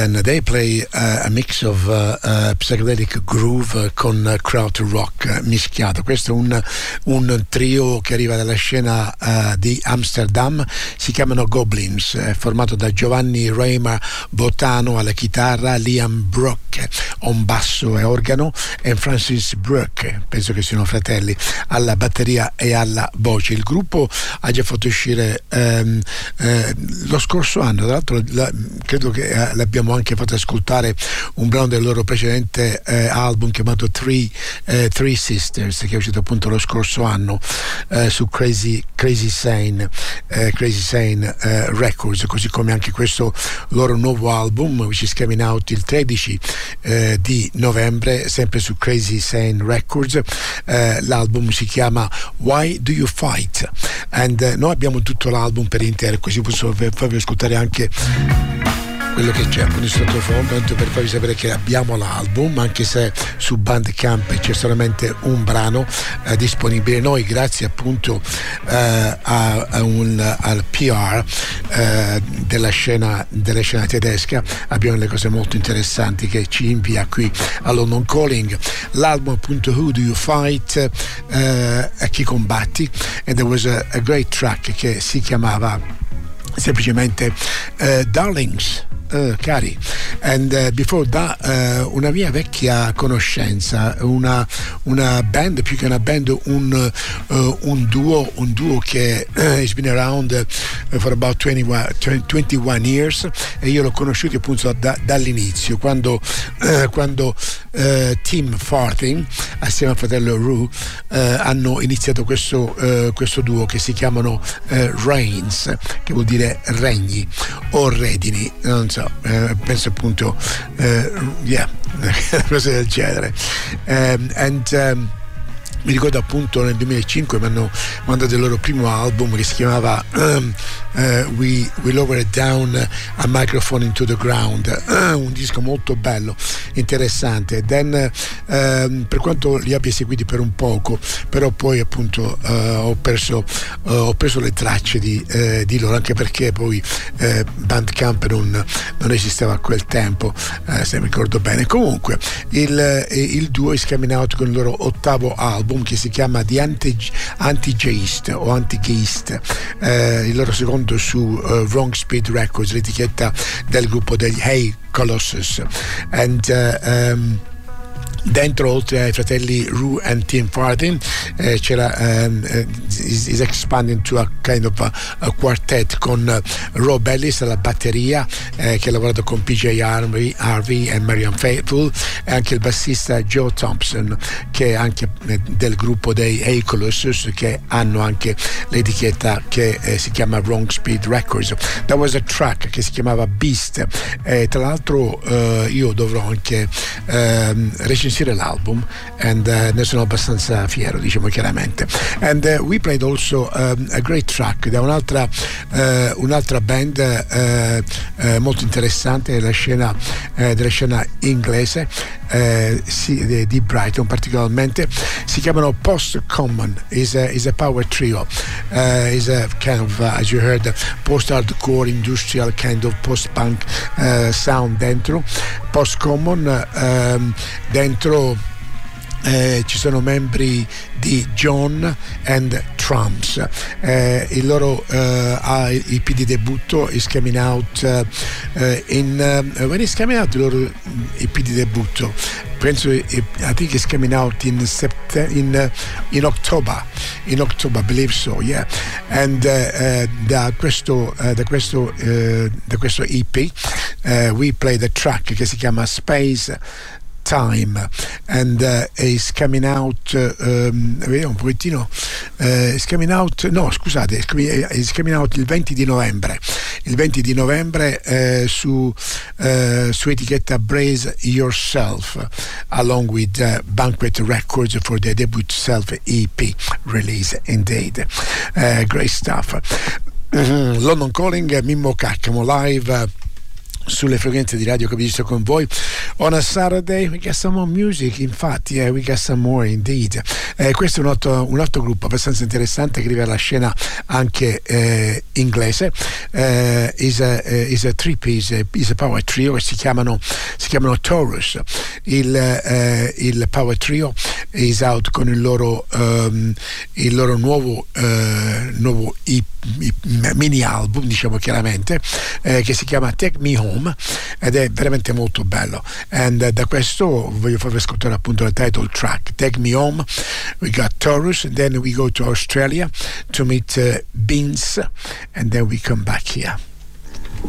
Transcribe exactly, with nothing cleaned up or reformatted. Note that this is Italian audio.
then they play uh, a mix of uh, uh, psychedelic groove uh, con uh, crowd rock uh, mischiato. Questo è un, un trio che arriva dalla scena uh, di Amsterdam, si chiamano Goblins, è formato da Giovanni Reimer Botano alla chitarra, Liam Brooke on basso e organo e Francis Brooke, penso che siano fratelli, alla batteria e alla voce. Il gruppo ha già fatto uscire um, eh, lo scorso anno, tra l'altro la, credo che eh, l'abbiamo anche fatto ascoltare un brano del loro precedente eh, album chiamato Three, eh, Three Sisters, che è uscito appunto lo scorso anno eh, su Crazy, Crazy Sane, eh, Crazy Sane eh, Records, così come anche questo loro nuovo album, which is coming out il tredici eh, di novembre, sempre su Crazy Sane Records. Eh, l'album si chiama Why Do You Fight? And eh, noi abbiamo tutto l'album per intero, così posso farvi ascoltare anche quello che c'è appunto in sottofondo, per farvi sapere che abbiamo l'album, anche se su Bandcamp c'è solamente un brano eh, disponibile. Noi grazie appunto eh, a, a un, al P R eh, della scena della scena tedesca abbiamo delle cose molto interessanti che ci invia qui a London Calling. L'album appunto Who Do You Fight, eh, a chi combatti, and there was a, a great track che si chiamava semplicemente uh, Darlings. Uh, cari, and uh, before that uh, una mia vecchia conoscenza, una, una band, più che una band, un, uh, un duo un duo che uh, has been around uh, for about twenty-one years, e io l'ho conosciuto appunto da, dall'inizio quando, uh, quando uh, Tim Farthing assieme al fratello Rue uh, hanno iniziato questo, uh, questo duo che si chiamano uh, Reigns, che vuol dire regni o redini, non so. Uh, penso appunto uh, yeah cose del genere, um, and um, mi ricordo appunto nel duemilacinque mi hanno mandato il loro primo album che si chiamava um, uh, We, We Lowered Down a Microphone into the Ground, uh, un disco molto bello, interessante. Then, uh, per quanto li abbia seguiti per un poco, però poi appunto uh, ho perso uh, ho preso le tracce di, uh, di loro, anche perché poi uh, Bandcamp non, non esisteva a quel tempo, uh, se mi ricordo bene. Comunque il, il duo is coming out con il loro ottavo album che si chiama The Anti-Geist o Anti-Geist, eh, il loro secondo su uh, Wrong Speed Records, l'etichetta del gruppo degli Hey Colossus. And uh, um, dentro, oltre ai fratelli Rue and Tim Farthing, eh, c'era um, uh, is, is expanding to a kind of a, a quartet con uh, Rob Ellis alla batteria, eh, che ha lavorato con P J Harvey, Harvey e Marian Faithfull, e anche il bassista Joe Thompson, che è anche eh, del gruppo dei Hey Colossus, che hanno anche l'etichetta che eh, si chiama Wrong Speed Records. That was a track che si chiamava Beast, eh, tra l'altro uh, io dovrò anche um, recensire l'album, and uh, ne sono abbastanza fiero, diciamo chiaramente. And uh, we played also um, a great track da un'altra uh, un'altra band uh, uh, molto interessante della scena uh, della scena inglese, uh, si, di, di Brighton particolarmente. Si chiamano Post Common, is a, is a power trio, uh, is a kind of uh, as you heard, post-hardcore industrial kind of post-punk uh, sound dentro. Post Common, um, dentro Eh, ci sono membri di John and Trumps, eh, il loro uh, I P di debutto is coming out uh, uh, in uh, when is coming out il loro I P di debutto, penso I think it's coming out in September, in uh, in October in October I believe so, yeah. And uh, uh, da questo uh, da questo uh, da questo I P uh, we play the track che si chiama Space Time, and uh, is coming out uh, um, vediamo un pochettino uh, is coming out no scusate is coming out il venti di novembre il venti di novembre uh, su uh, su etichetta Brace Yourself, along with uh, Banquet Records for their debut self E P release. Indeed, uh, great stuff. uh, London Calling, Mimmo Caccamo live uh, sulle frequenze di Radio Capodistrict con voi. On a Saturday we got some more music, infatti, eh, we got some more indeed. Eh, questo è un altro, un altro gruppo abbastanza interessante che arriva alla scena anche eh, inglese. Eh, is a, is a three piece, is a power trio, e si chiamano si chiamano Taurus. Il, eh, il power trio is out con il loro um, il loro nuovo uh, nuovo i, i, mini album, diciamo chiaramente, eh, che si chiama Take Me Home, ed è veramente molto bello. And uh, da questo voglio farvi ascoltare appunto la title track, Take Me Home. We got Taurus, and then we go to Australia to meet uh, Beans, and then we come back here.